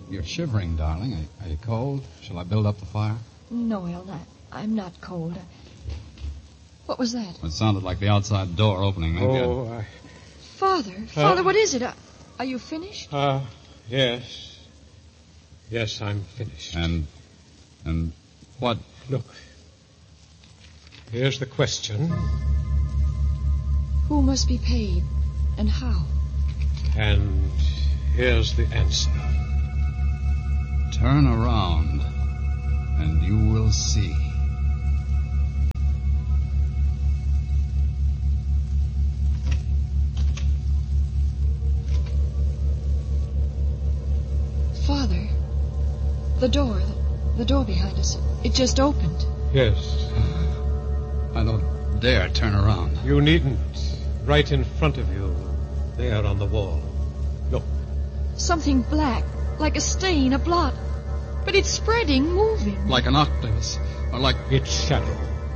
You're shivering, darling. Are you cold? Shall I build up the fire? No, Ellen, I'm not cold. What was that? It sounded like the outside door opening. Oh, Father, what is it? Are you finished? Yes. Yes, I'm finished. And what? Look, here's the question. Who must be paid, and how? And here's the answer. Turn around, and you will see. Father, the door behind us, it just opened. Yes. I don't dare turn around. You needn't. Right in front of you, there on the wall. Look. Something black, like a stain, a blot. But it's spreading, moving. Like an octopus, or like... Its shadow.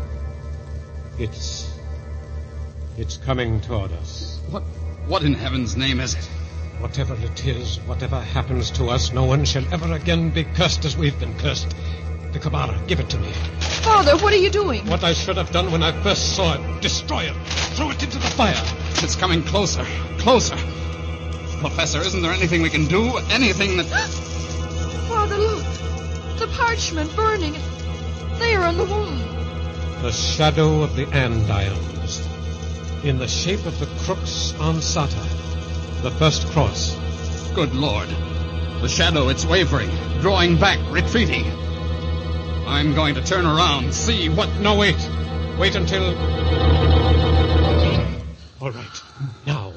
It's coming toward us. What in heaven's name is it? Whatever it is, whatever happens to us, no one shall ever again be cursed as we've been cursed. The Kabbalah, give it to me. Father, what are you doing? What I should have done when I first saw it. Destroy it. Throw it into the fire. It's coming closer. Closer. Professor, isn't there anything we can do? Anything that... Father, look. The parchment burning. There on the wall. The shadow of the andirons. In the shape of the crux ansata. The first cross. Good Lord. The shadow, it's wavering. Drawing back. Retreating. I'm going to turn around. See what... No, wait. Wait until... All right. Now.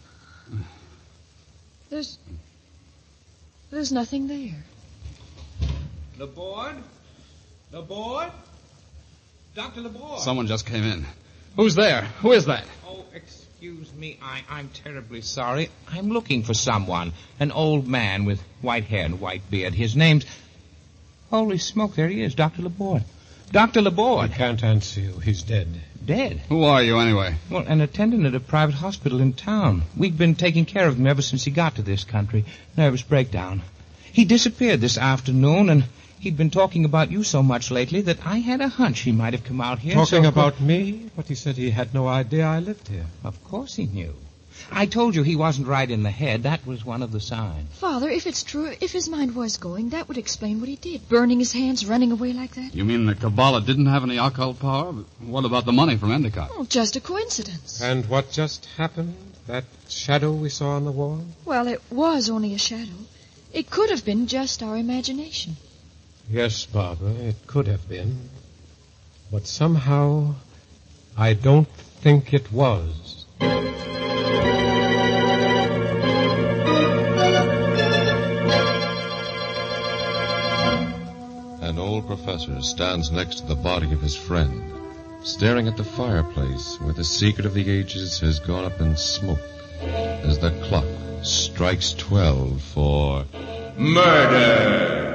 There's nothing there. Laborde? Laborde? Dr. Laborde? Someone just came in. Who's there? Who is that? Oh, excuse me. I'm terribly sorry. I'm looking for someone. An old man with white hair and white beard. His name's... Holy smoke, there he is, Dr. Laborde. Dr. Laborde. I can't answer you. He's dead. Dead? Who are you, anyway? Well, an attendant at a private hospital in town. We've been taking care of him ever since he got to this country. Nervous breakdown. He disappeared this afternoon, and he'd been talking about you so much lately that I had a hunch he might have come out here. Talking about me? But he said he had no idea I lived here. Of course he knew. I told you he wasn't right in the head. That was one of the signs. Father, if it's true, if his mind was going, that would explain what he did. Burning his hands, running away like that. You mean the Kabbalah didn't have any occult power? But what about the money from Endicott? Oh, just a coincidence. And what just happened? That shadow we saw on the wall? Well, it was only a shadow. It could have been just our imagination. Yes, Barbara, it could have been. But somehow, I don't think it was. An old professor stands next to the body of his friend, staring at the fireplace where the secret of the ages has gone up in smoke as the clock strikes 12 for... Murder!